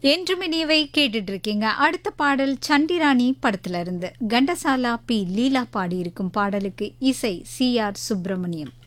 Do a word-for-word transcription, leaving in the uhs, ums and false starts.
என்றும் இனியவை கேட்டுட்டு இருக்கீங்க. அடுத்த பாடல் சண்டிராணி படத்துல இருந்து கண்டசாலா பி லீலா பாடியிருக்கும் பாடலுக்கு இசை சி ஆர் சுப்பிரமணியம்.